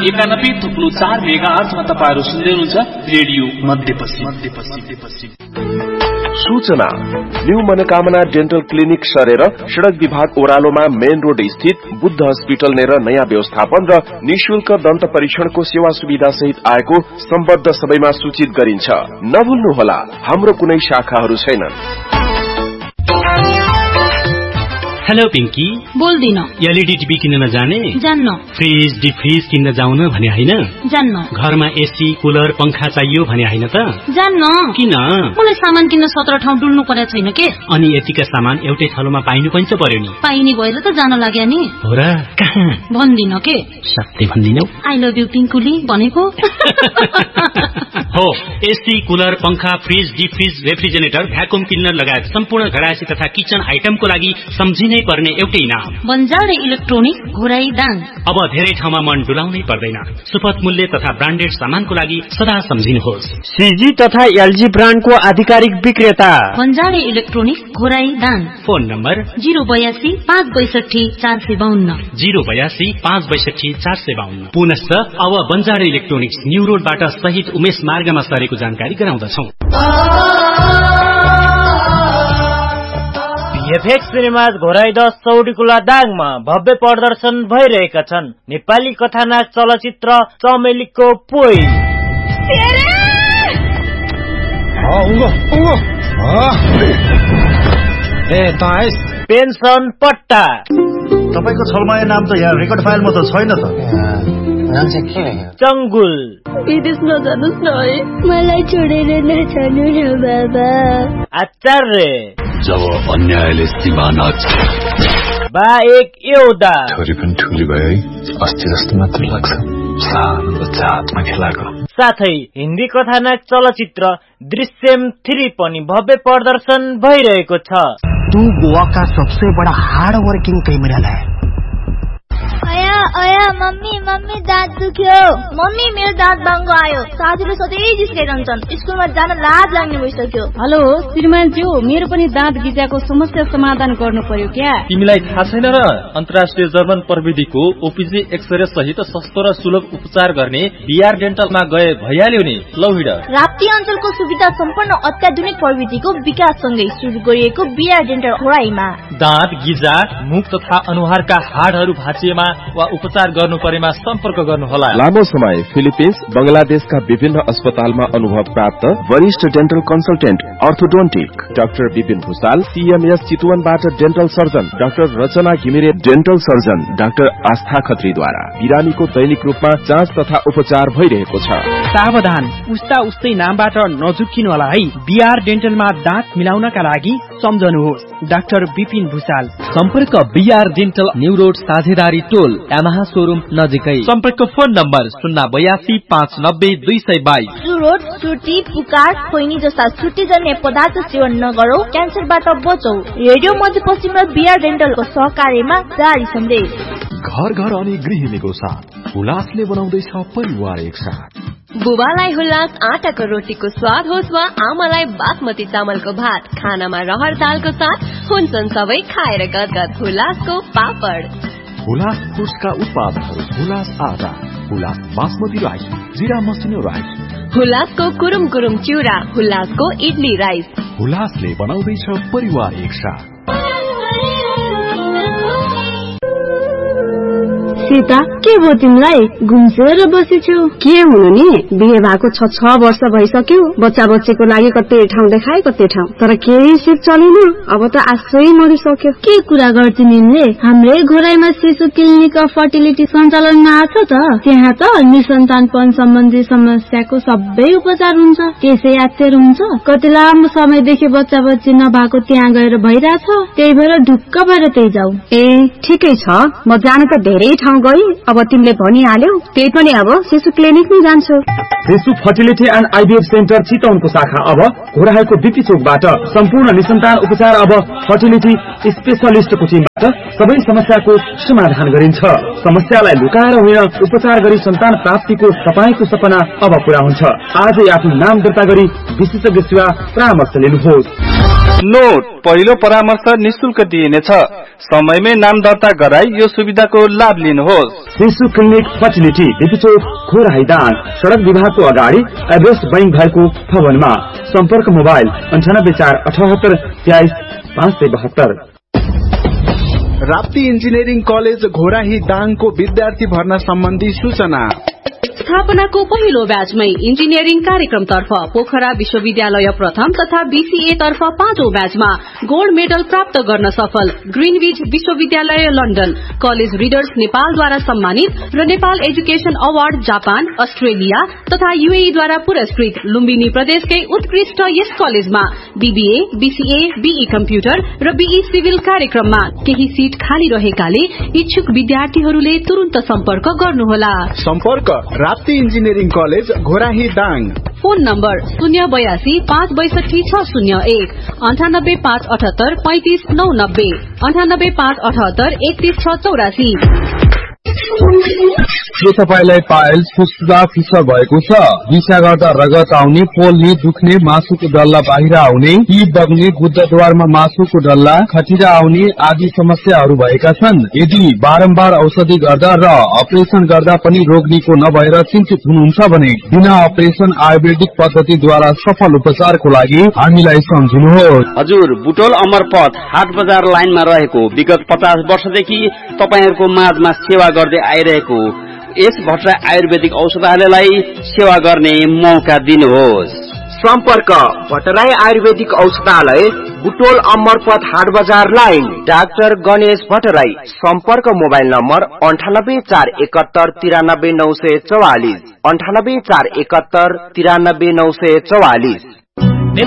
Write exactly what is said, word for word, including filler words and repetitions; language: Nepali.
एकानब्बे थुप्रो चार मेगा आर्थमा तपाईहरु सुन्दै हुनुहुन्छ रेडियो मध्यपश्चिम मध्यपश्चिम। सूचना न्यू मनोकामना डेन्टल क्लिनिक सरेर सड़क विभाग ओह्रालोमा मेन रोड स्थित बुद्ध हस्पिटल नेर नयाँ व्यवस्थापन र निशुल्क दन्त परीक्षणको सेवा सुविधा सहित आएको सम्बद्ध सबैमा सूचित गरिन्छ। नभुल्नुहोला, हाम्रो कुनै शाखाहरू छैनन्। हेलो पिंकी, बोल्दिन। एलईडी टिभी किन्न जाने? जान्न। फ्रिज डिफ्रिज किन्न जाउन भने हैन? जान्न। घरमा एसी कुलर पंखा चाहियो भने हैन त? जान्न। किन? मलाई सामान किन्न सत्र ठाउँ डुल्नु पर्या छैन के? अनि यतिका सामान एउटै ठाउँमा पाइनु पनि त पर्यो नि। पाइने भएर त जान लाग्या नि। हो र? कहाँ? भन्दिन के। सत्य भन्दिनौ? आई लभ यु पिंकुली भनेको। हो, एसी कुलर पंखा फ्रिज डिफ्रिज रेफ्रिजरेटर भ्याकुम क्लिनर लगायत सम्पूर्ण घरायसी तथा किचन आइटमको लागि सम्झिनै पर्ने एउटै नाम बन्जारे इलेक्ट्रोनिक घोराई दाङ। अब धेरै ठाउँमा मन डुलाउनै पर्दैन। सुपथ मूल्य तथा ब्रान्डेड सामानको लागि सदा सम्झिनुहोस्। सीजी तथा एलजी ब्रान्डको आधिकारिक विक्रेता बन्जारे electronic Ghorahi Dang. Phone number zero बयासी पाँच बैसठी चार सय बाहन्न जीरो बयासी पाँच बैसठी चार सय बाहन्न। पुनश्च अब बन्जारे इलेक्ट्रोनिक्स न्यू रोडबाट सहित उमेश मार्गमा सरेको जानकारी गराउँदछौ। एफएक्स सिनेमाज घोराई दस चौडीकुला दाङमा भव्य प्रदर्शन भइरहेका छन् नेपाली कथानाक चलचित्र चमेलीको पोइ। पेन्सन पट्टा। तपाईको छलमाया नाम त यहाँ रेकर्ड फाइलमा त छैन त। चंगुल। विदेश नजानुस् न है, मलाई छोडेर नजानु न बाबा। आचार्य। जब अन्यायले सीमा नाच्छ। बा एक योदा। छोरी पनि ठुली भयो है, अस्ति जस्तो मात्र लाग्छ, सानो बच्चा हातमा खेलाएको। साथै हिन्दी कथानक चलचित्र दृश्यम थ्री पनि भव्य प्रदर्शन भइरहेको छ। तू गोवा का सबसे बड़ा हार्ड वर्किंग क्रिमिनल है। अया अया मम्मी मम्मी दाँत दुख्यो। मम्मी मेरो दाँत बाङ्गो आयो। साथीले सधैँ जिस्काइरहन्छन्, स्कुलमा जान लाज लाग्ने भइसक्यो। हेलो श्रीमानज्यू, मेरो पनि दाँत गिजाको समस्या समाधान गर्नु पर्यो क्या? तिमीलाई थाहा छैन र? अन्तर्राष्ट्रिय जर्मन प्रविधिको ओपीजी एक्सरे सहित सस्तो र सुलभ उपचार गर्ने बिआर डेन्टलमा गए भइहाल्यो नि। लौ हिड। राप्ती अञ्चलको सुविधा सम्पन्न अत्याधुनिक प्रविधिको विकाससँगै सुरु गरिएको बिआर डेन्टल घोराईमा दाँत गिजा, मुख तथा अनुहारका हाडहरू भाँचिएमा वा उपचार गर्नु परेमा सम्पर्क गर्नुहोला। लामो समय फिलिपिन्स बंगलादेशका विभिन्न अस्पतालमा अनुभव प्राप्त वरिष्ठ dental consultant orthodontic doctor Vipin Bhusal, CMS चितवनबाट dental surgeon doctor रचना घिमिरे, डेन्टल सर्जन डाक्टर आस्था खत्रीद्वारा बिरामीको दैनिक रूपमा जाँच तथा उपचार भइरहेको छ। सावधान, उस्ता उस्तै नामबाट नझुक्किनु होला है। बिआर डेन्टलमा दाँत मिलाउनका लागि सम्झनुहोस् डाक्टर विपिन भूषाल। सम्पर्क बिआर डेन्टल न्यू रोड साझेदारी टोल यामाहा शोरूम नजिकै। सम्पर्क फोन नम्बर शून्य बयासी पाँच नब्बे दुई सय बाइस। सुरोट, सुर्ती, पुकार, खोइनी जस्ता छुट्टीजन्य पदार्थ सेवन नगरौ, क्यान्सरबाट बचौ। रेडियो मध्यपश्चिम र बिआर डेन्टलको सहकार्यमा जारी सन्देश। घर घर अनि गृहिणीको साथ हुलासले बनाउँदैछ परिवार एक साथ। बुबालाई हुलास आटाको रोटीको स्वाद होस् वा आमालाई बासमती चामलको भात, खानामा रहर दालको साथ हुन्छन् सबै खाएर गदगद हुलासको पापड। हुलास फुड्सका उत्पादनहरू हुलास आटा, हुलास बासमती राइस, जिरा मसिनो राइस, हुलासको कुरुम कुरुम चिउरा, हुलासको इडली राइस। हुलासले बनाउँदैछ परिवार एक साथ। सीता, के भयो तिमीलाई? घुम्सेर बसेछौ? के हुनु नि, बिहे भएको छ छ वर्ष भइसक्यो। बच्चा बच्चीको लागि कतै ठाउँ देखाए कतै ठाउँ, तर केही सिप चलेन। अब त आश्रै मरिसक्यो। के कुरा गर्छु निले? हाम्रै घोराईमा शिशु क्लिनिक अफ फर्टिलिटी सञ्चालनमा आछ त। त्यहाँ त निसन्तानपन सम्बन्धी समस्याको सबै उपचार हुन्छ। त्यसै याद हुन्छ, कति लामो समयदेखि बच्चा बच्ची नभएको त्यहाँ गएर भइरहेछ। त्यही भएर ढुक्क भएर त्यही जाऊ। ए ठिकै छ, म जान त धेरै ठाउँ गई। अब तिमीले भनिहाल्यौ, त्यही पनि अब शिशु क्लिनिक नै जान्छु। शिशु फर्टिलिटी एन्ड आइभीएफ सेन्टर चितवनको शाखा अब घोराईको बीपी चोकबाट सम्पूर्ण निसन्तान उपचार अब फर्टिलिटी स्पेशलिस्टको टिमबाट सबै समस्याको समाधान गरिन्छ। समस्यालाई लुकाएर होइन, उपचार गरी सन्तान प्राप्तिको तपाईको सपना अब पूरा हुन्छ। आजै आफ्नो नाम दर्ता गरी विशेषज्ञ सेवा परामर्श लिनुहोस्। नोट, पहिलो परामर्श निशुल्क दिइनेछ। समयमै नाम दर्ता गराई यो सुविधाको लाभ लिनुहोस्। गर्नुहोस्। शिशु क्लिनिक फर्टिलिटी बिपिचोक खोराइदाङ सड़क विभागको अगाडि एभरेस्ट बैंक भएको भवनमा। सम्पर्क मोबाइल अन्ठानब्बे चार अठहत्तर तेइस पाँच सय बहत्तर। राप्ती इन्जिनियरिङ कलेज घोराही दाङको विद्यार्थी भर्ना सम्बन्धी सूचना। स्थापनाको पहिलो ब्याचमै इन्जिनियरिङ कार्यक्रम तर्फ पोखरा विश्वविद्यालय प्रथम तथा बीसीए तर्फ पाँचौं ब्याचमा गोल्ड मेडल प्राप्त गर्न सफल ग्रीनविच विश्वविद्यालय लन्डन कलेज रिडर्स नेपालद्वारा सम्मानित र Nepal education award Japan Australia तथा यूएईद्वारा पुरस्कृत लुम्बिनी प्रदेशकै उत्कृष्ट यस कलेजमा बीबीए बीसीए बीई कम्प्युटर र बीई सिभिल कार्यक्रममा केही सीट खाली रहेकाले इच्छुक विद्यार्थीहरूले तुरुन्त सम्पर्क गर्नुहोला। सम्पर्क Rapti engineering college Ghorahi Dang. Phone number शून्य बयासी पाँच बैसठी छ शून्य एक अन्ठानब्बे पाँच अठहत्तर पैंतिस नौ नब्बे अन्ठानब्बे पाँच अठहत्तर एकतीस छ चौरासी। के तपाईलाई पाइल्स फुस्फुसा फिसर भएको छ? दिशा गर्दा रगत आउने, पोल्ने, दुख्ने, मासुको डल्ला बाहिर आउने, पी बग्ने, गुद्दाद्वारमा मासुको डल्ला, खटिरा आउने आदि समस्याहरू भएका छन्? यदि बारम्बार औषधि गर्दा र अपरेसन गर्दा पनि रोग निको नभएर चिन्तित हुनुहुन्छ भने बिना अपरेसन आयुर्वेदिक पद्धतिद्वारा सफल उपचारको लागि हामीलाई सम्झिनुहोस्। हजुर, बुटोल अमरपथ हाट बजार लाइनमा रहेको विगत पचास वर्षदेखि तपाईहरूको माझमा सेवा गर्दै आइरहेको यस भट्टराई आयुर्वेदिक औषधालयलाई सेवा गर्ने मौका दिनुहोस्। सम्पर्क भट्टराई आयुर्वेदिक औषधालय बुटोल अमरपथ हाट बजार लाइन डाक्टर गणेश भट्टराई। सम्पर्क मोबाइल नम्बर अन्ठानब्बे चार एकहत्तर तिरानब्बे नौ सय चौवालिस अन्ठानब्बे चार एकहत्तर तिरानब्बे नौ सय चौवालिस।